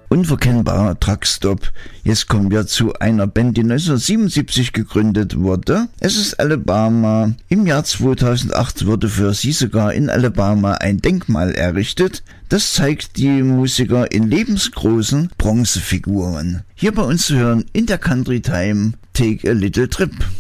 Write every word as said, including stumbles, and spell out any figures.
Unverkennbarer Truckstop. Jetzt kommen wir zu einer Band, die neunzehnhundertsiebenundsiebzig gegründet wurde. Es ist Alabama. Im Jahr zweitausendacht wurde für sie sogar in Alabama ein Denkmal errichtet. Das zeigt die Musiker in lebensgroßen Bronzefiguren. Hier bei uns zu hören in der Country Time, Take a Little Trip.